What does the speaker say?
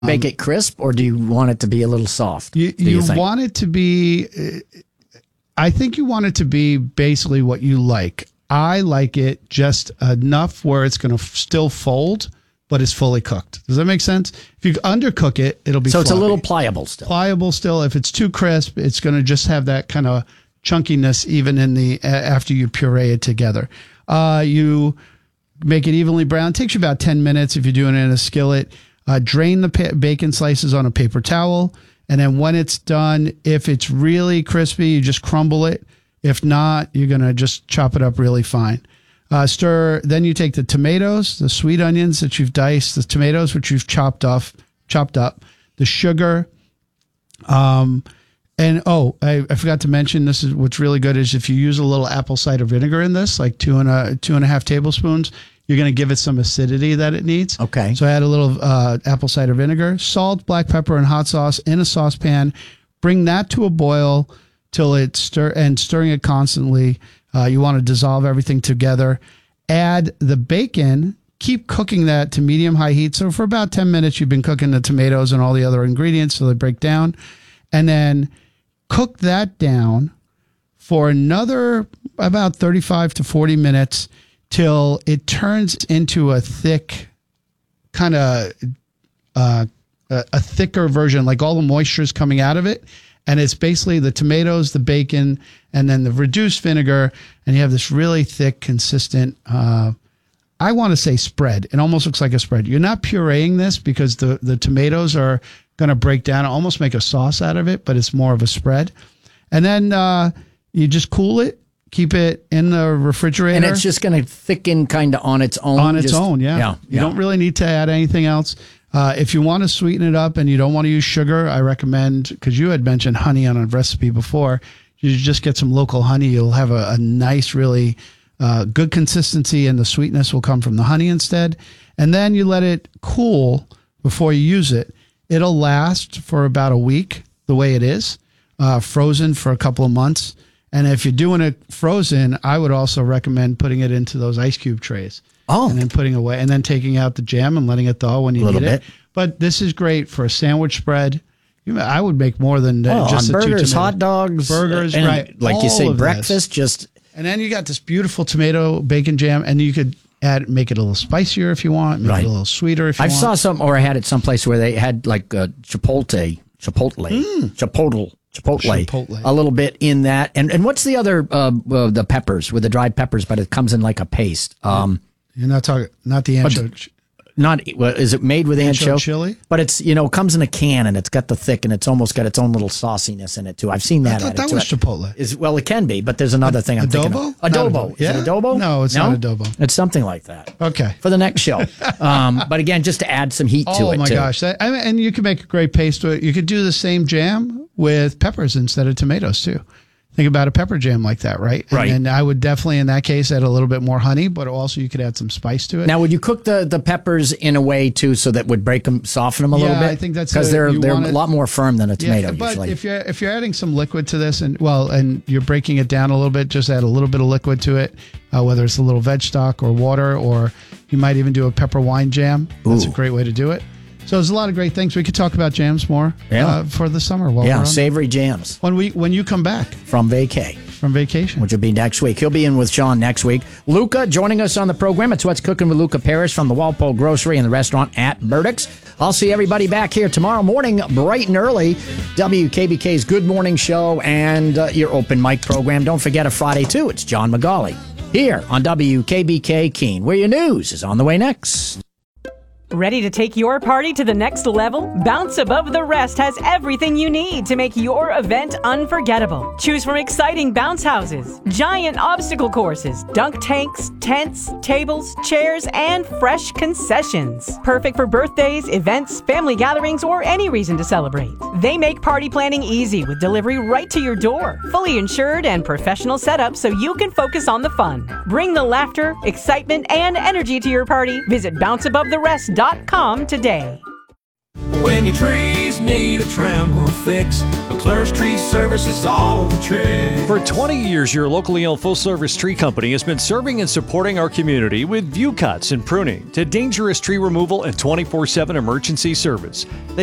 Make it crisp, or do you want it to be a little soft? You want it to be, I think you want it to be basically what you like. I like it just enough where it's going to still fold, but it's fully cooked. Does that make sense? If you undercook it, it'll be so floppy. It's a little pliable still. Pliable still. If it's too crisp, it's going to just have that kind of chunkiness even in the after you puree it together. You make it evenly brown. It takes you about 10 minutes if you're doing it in a skillet. Drain the bacon slices on a paper towel. And then when it's done, if it's really crispy, you just crumble it. If not, you're going to just chop it up really fine. Stir. Then you take the tomatoes, the sweet onions that you've diced, the tomatoes, which you've chopped up, the sugar. I forgot to mention, this is what's really good is if you use a little apple cider vinegar in this, like 2.5 tablespoons, you're going to give it some acidity that it needs. Okay. So add a little apple cider vinegar, salt, black pepper, and hot sauce in a saucepan. Bring that to a boil till it's stirring it constantly. You want to dissolve everything together. Add the bacon. Keep cooking that to medium-high heat. So for about 10 minutes, you've been cooking the tomatoes and all the other ingredients so they break down. And then cook that down for another about 35 to 40 minutes till it turns into a thick, kind of a thicker version, like all the moisture is coming out of it. And it's basically the tomatoes, the bacon, and then the reduced vinegar. And you have this really thick, consistent, I want to say spread. It almost looks like a spread. You're not pureeing this because the tomatoes are going to break down, almost make a sauce out of it, but it's more of a spread. And then you just cool it. Keep it in the refrigerator. And it's just going to thicken kind of on its own. On its own, yeah. You don't really need to add anything else. If you want to sweeten it up and you don't want to use sugar, I recommend, because you had mentioned honey on a recipe before, you just get some local honey. You'll have a nice, really good consistency, and the sweetness will come from the honey instead. And then you let it cool before you use it. It'll last for about a week the way it is, frozen for a couple of months. And if you're doing it frozen, I would also recommend putting it into those ice cube trays. Oh. And then putting away, and then taking out the jam and letting it thaw when you need it. But this is great for a sandwich spread. I would make more than just on the burgers, hot dogs, burgers, and right? Like you say, breakfast. And then you got this beautiful tomato bacon jam, and you could make it a little spicier if you want, make it a little sweeter if you want. I saw some, or I had it someplace where they had like chipotle, a little bit in that. And what's the other, the peppers, with the dried peppers, but it comes in like a paste. You're not talking, not the ancho. Is it made with ancho chili? But it's, comes in a can, and it's got the thick, and it's almost got its own little sauciness in it too. I've seen that. I thought that was chipotle. Well, it can be, but there's another thing I'm thinking of. Adobo. Yeah? Is it adobo? No, it's not adobo. It's something like that. Okay. For the next show. But again, just to add some heat to it. Oh my gosh. And you can make a great paste with it. You could do the same jam with peppers instead of tomatoes too. Think about a pepper jam like that, right? Right. And I would definitely, in that case, add a little bit more honey, but also you could add some spice to it. Now, would you cook the peppers in a way, too, so that would break them, soften them a little bit? I think that's because they're a lot more firm than a tomato but usually. if you're adding some liquid to this, and you're breaking it down a little bit, just add a little bit of liquid to it, whether it's a little veg stock or water, or you might even do a pepper wine jam. That's a great way to do it. So there's a lot of great things. We could talk about jams more for the summer. Savory jams. When you come back. From vacation. Which will be next week. He'll be in with Sean next week. Luca joining us on the program. It's What's Cooking with Luca Parrish from the Walpole Grocery and the restaurant at Burdick's. I'll see everybody back here tomorrow morning, bright and early. WKBK's Good Morning Show and your open mic program. Don't forget a Friday, too. It's John McGauley here on WKBK Keene, where your news is on the way next. Ready to take your party to the next level? Bounce Above the Rest has everything you need to make your event unforgettable. Choose from exciting bounce houses, giant obstacle courses, dunk tanks, tents, tables, chairs, and fresh concessions. Perfect for birthdays, events, family gatherings, or any reason to celebrate. They make party planning easy with delivery right to your door. Fully insured and professional setup so you can focus on the fun. Bring the laughter, excitement, and energy to your party. Visit bounceabovetherest.com today. When your tree's need a trim or fix, McClure's Tree Service is all the trick. For 20 years, your locally owned full-service tree company has been serving and supporting our community with view cuts and pruning to dangerous tree removal and 24/7 emergency service. They